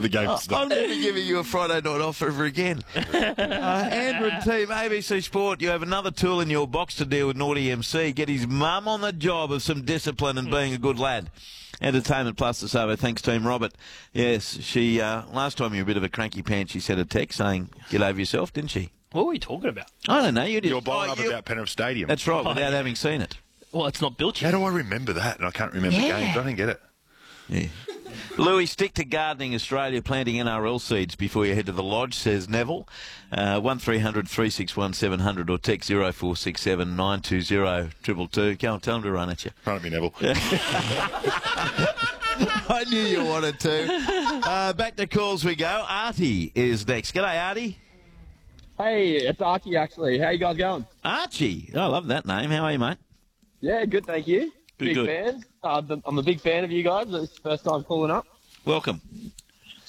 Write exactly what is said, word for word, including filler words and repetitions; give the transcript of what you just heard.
the game Oh, start. I'm never giving you a Friday night off ever again. uh, Andrew and team, A B C Sport, you have another tool in your box to deal with naughty M C. Get his mum on the job of some discipline and being a good lad. Entertainment Plus this over. Thanks, Team Robert. Yes, she, uh, last time you were a bit of a cranky pants, she sent a text saying, get over yourself, didn't she? What were we talking about? I don't know. You did. You're blowing oh, up you- about Penrith Stadium. That's right, Oh, without yeah. having seen it. Well, it's not built How yet. do I remember that? And I can't remember Yeah. games. I don't get it. Yeah. Louis, stick to Gardening Australia, planting N R L seeds before you head to the lodge, says Neville. Uh, one three hundred three six one seven hundred or text zero four six seven nine two zero two two. Go on, tell him to run at you. Run at me, Neville. I knew you wanted to. Uh, back to calls we go. Artie is next. G'day, Artie. Hey, it's Archie, actually. How you guys going? Archie. Oh, I love that name. How are you, mate? Yeah, good, thank you. Good, big good. fan. Uh, I'm a big fan of you guys. It's the first time calling up. Welcome.